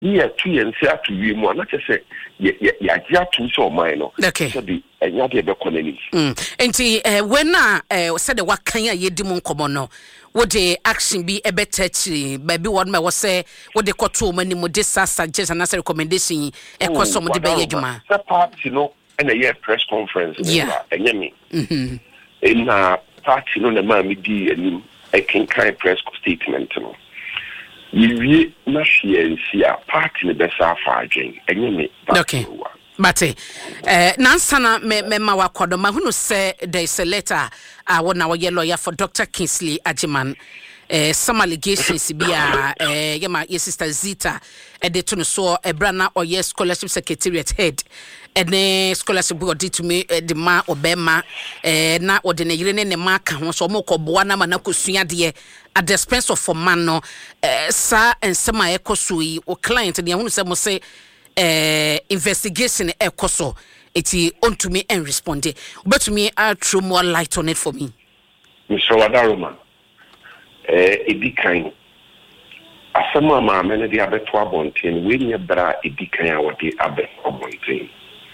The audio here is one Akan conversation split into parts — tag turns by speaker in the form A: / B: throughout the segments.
A: Yeah, 2 years to you more. Not just say, yeah, to so mine.
B: Okay.
A: So the Yadia Beconini.
B: And when said the what can ye demon common, would the action be a better maybe one may was say, what they call too many more suggest and answer recommendation, a cost of the Bayajuma.
A: That part, and a year press conference.
B: Yeah.
A: And yummy. In a party, the mammy D and a king kind press statement. You not and see a part in the best farging, and you may.
B: Okay. But Nansana me wakodo who say there is a letter when our lawyer for Dr. Kingsley Ajiman. Some allegations be yama your sister Zita de to so a brana or yes scholarship secretariat head and scholarship body to me the ma obema na ordinary ne mark so mo ko boana ma na kosua de at the expense of for man no sa ensema ekosui o client de hunu se mo say investigation ekoso eti on to me and respond but to me throw more light on it for me.
A: Mr. Wadaroma Edikan Asama ma mena de abeto abonten we nye bra edikan a wode abeto abonten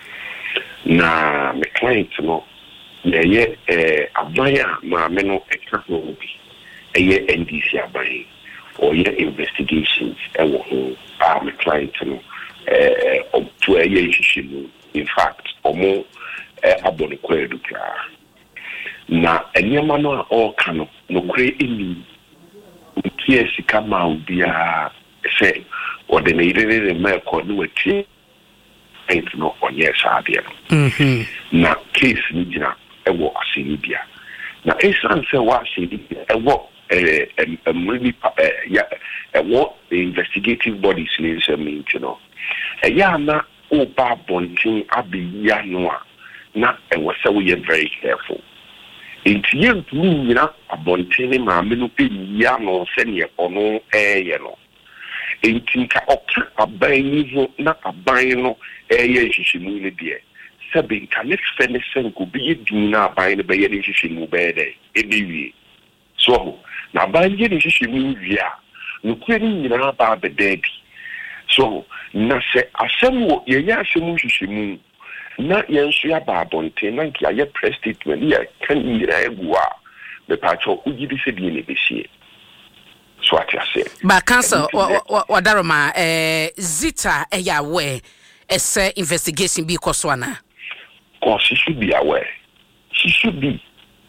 A: na me client no ye abaya ma meno extra no bi eye NDC abaya or ye investigations ewo ho me client no to eye hihinu in fact omo abone kwedu kra na enyama no all kano no kre eni Yes, come out bia say or the needed in Melco no ain't no on yes idea. Now case Nijina ewo asinibia. Now esan say wa asinibia ewo really what the investigative bodies needs mean na oba bontin abi ya noa na ewo say we very careful. Inti yentumi nyina abontene maame no eya no sene ono no inti ka okka aban ni ho na aban no eye hihyimu ne de sebe nka ne fene senko bi yedin na aban ne be ye ne hihyimu be de ebiwie so na aban ye ne hihyimu wia no kwani nyina ba be dedi so na se asem wo ye ya asem hihyimu na yensu ya babonte na nkia ye press statement ya kan nyira egua be pacho ugidi se bi ne besie so atiase
B: ba cancer wadaroma Zita ya we ese investigation bi koswana
A: she should be aware she should be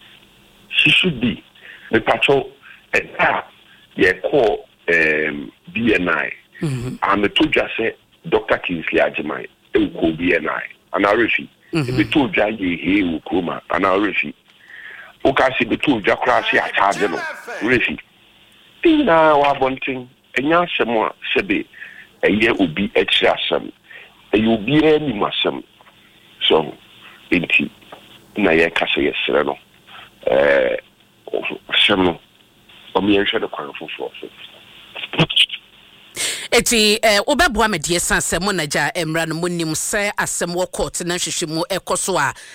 A: be pacho ye call BNI I'm to just say Dr. Kingsley Ajiman e ko BNI Anarifi, the two Jaji he Ukuma, Anarifi. Okasi betu Jakrasi Atadeno, Rifi. Tina Wabonting, and Yansamo Sebe, a year will be exasam, and you'll be any masam. So, inti, Naya Casa Sereno, Semo, or me and Shadow Crown for.
B: Eti obabua me die sanse mo naja emra no monim se asem wo court na hwehwemu ekoso a